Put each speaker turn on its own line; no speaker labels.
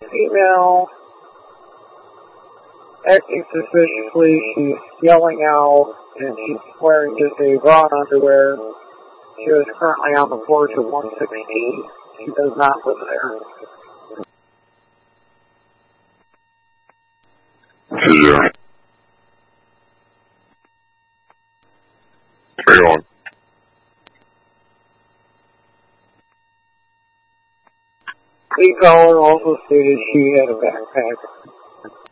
female, acting suspiciously. She's yelling out, and she's wearing just a bra and underwear. She is currently on the porch of 116. She does not live there.
She's there. Hang on.
The caller also stated she had a backpack.